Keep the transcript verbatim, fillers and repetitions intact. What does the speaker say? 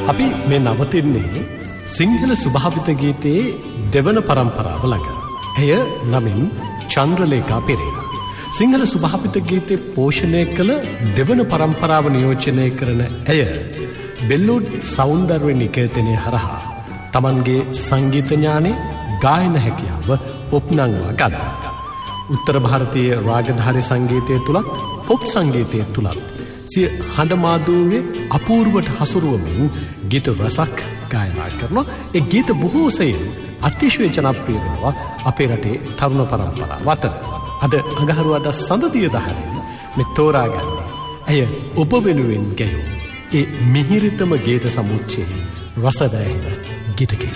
අපි මේ නවතින්නේ සිංහල සුභාවිත ගීතයේ දෙවන පරම්පරාව ළඟ. එය නමින් චන්ද්‍රලේඛා පෙරේරා. සිංහල සුභාවිත ගීතේ පෝෂණය කළ දෙවන පරම්පරාව නියෝජනය කරන ඇය බෙල්ලුඩ් සෞන්දර්ය නිකේතනය හරහා තමන්ගේ සංගීත ඥානෙ ගායන හැකියාව ඔප්නංවා ගන්නවා. උත්තර භාරතීය රාගධාරී සංගීතය තුලත් පොප් සංගීතය තුලත් සිය හඬ මාධුර්යයේ අපූර්වට හසුරුවමින් ගීත රසක් ගායනා කරනවා. ඒ ගීත බොහෝ සෙයින් අතිශය ජනප්‍රිය වෙනවා අපේ රටේ තරුණ පරම්පරාව අතර. අද අඟහරුවාදා සඳදිය දහරෙන් මේ තෝරාගන්නේ ඇය ඔබ වෙනුවෙන් ගැයූ ඒ මිහිරිතම ගීත සමුච්චයේ රසදැයින ගීත කීපයක්.